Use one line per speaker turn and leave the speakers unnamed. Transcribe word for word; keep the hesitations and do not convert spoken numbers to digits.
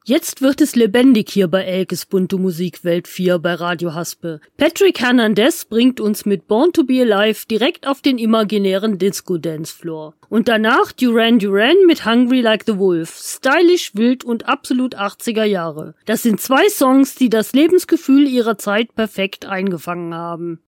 Jetzt wird es lebendig hier bei Elkes bunte Musikwelt vier bei Radio Haspe. Patrick Hernandez bringt uns mit Born to be Alive direkt auf den imaginären Disco-Dancefloor. Und danach Duran Duran mit Hungry Like the Wolf. Stylisch, wild und absolut achtziger Jahre. Das sind zwei Songs, die das Lebensgefühl ihrer Zeit perfekt eingefangen haben.